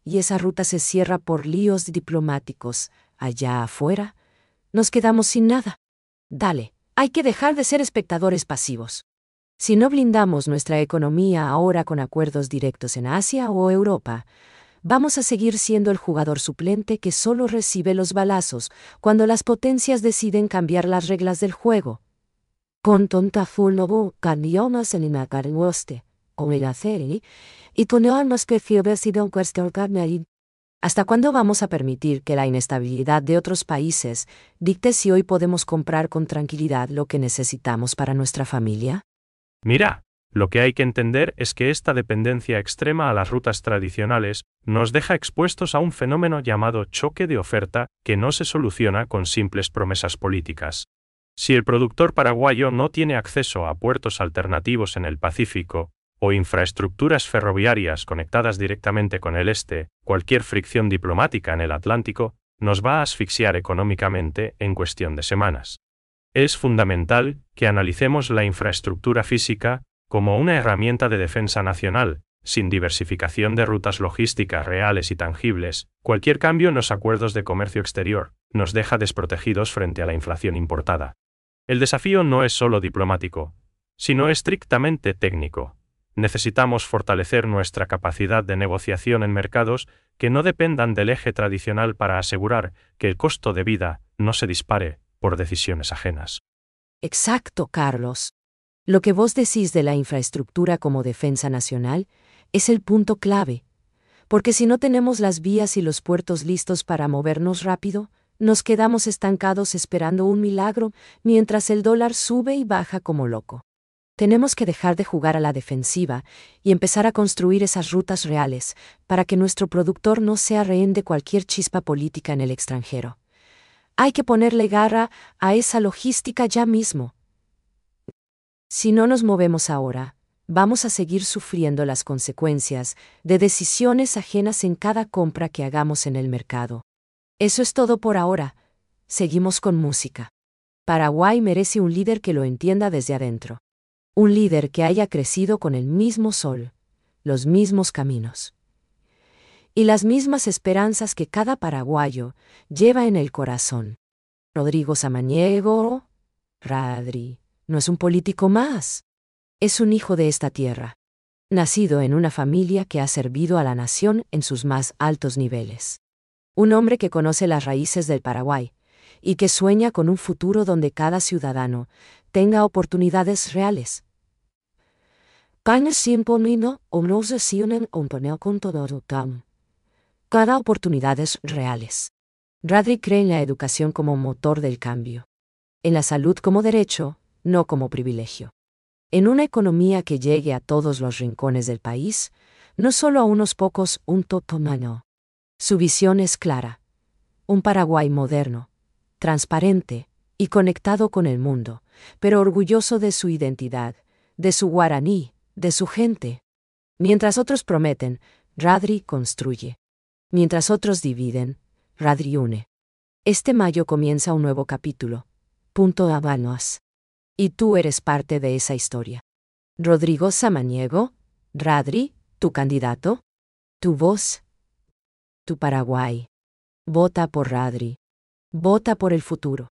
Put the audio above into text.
y esa ruta se cierra por líos diplomáticos allá afuera, nos quedamos sin nada. Dale, hay que dejar de ser espectadores pasivos. Si no blindamos nuestra economía ahora con acuerdos directos en Asia o Europa, vamos a seguir siendo el jugador suplente que solo recibe los balazos cuando las potencias deciden cambiar las reglas del juego. Con tonta fulnovo camionas en inacarwoste, con el aceri, y con armas que sido cuestionarme. ¿Hasta cuándo vamos a permitir que la inestabilidad de otros países dicte si hoy podemos comprar con tranquilidad lo que necesitamos para nuestra familia? Mira, lo que hay que entender es que esta dependencia extrema a las rutas tradicionales nos deja expuestos a un fenómeno llamado choque de oferta que no se soluciona con simples promesas políticas. Si el productor paraguayo no tiene acceso a puertos alternativos en el Pacífico, o infraestructuras ferroviarias conectadas directamente con el este, cualquier fricción diplomática en el Atlántico nos va a asfixiar económicamente en cuestión de semanas. Es fundamental que analicemos la infraestructura física como una herramienta de defensa nacional. Sin diversificación de rutas logísticas reales y tangibles, cualquier cambio en los acuerdos de comercio exterior nos deja desprotegidos frente a la inflación importada. El desafío no es solo diplomático, sino estrictamente técnico. Necesitamos fortalecer nuestra capacidad de negociación en mercados que no dependan del eje tradicional para asegurar que el costo de vida no se dispare por decisiones ajenas. Exacto, Carlos. Lo que vos decís de la infraestructura como defensa nacional es el punto clave, porque si no tenemos las vías y los puertos listos para movernos rápido, nos quedamos estancados esperando un milagro mientras el dólar sube y baja como loco. Tenemos que dejar de jugar a la defensiva y empezar a construir esas rutas reales para que nuestro productor no sea rehén de cualquier chispa política en el extranjero. Hay que ponerle garra a esa logística ya mismo. Si no nos movemos ahora, vamos a seguir sufriendo las consecuencias de decisiones ajenas en cada compra que hagamos en el mercado. Eso es todo por ahora. Seguimos con música. Paraguay merece un líder que lo entienda desde adentro. Un líder que haya crecido con el mismo sol, los mismos caminos y las mismas esperanzas que cada paraguayo lleva en el corazón. Rodrigo Samaniego, Radri, no es un político más. Es un hijo de esta tierra, nacido en una familia que ha servido a la nación en sus más altos niveles. Un hombre que conoce las raíces del Paraguay y que sueña con un futuro donde cada ciudadano tenga oportunidades reales. Cada oportunidades reales. Radri cree en la educación como motor del cambio. En la salud como derecho, no como privilegio. En una economía que llegue a todos los rincones del país, no solo a unos pocos, un totomano. Su visión es clara. Un Paraguay moderno, transparente y conectado con el mundo, pero orgulloso de su identidad, de su guaraní, de su gente. Mientras otros prometen, Radri construye. Mientras otros dividen, Radri une. Este mayo comienza un nuevo capítulo. Punto Habanos. Y tú eres parte de esa historia. Rodrigo Samaniego, Radri, tu candidato, tu voz, tu Paraguay. Vota por Radri. Vota por el futuro.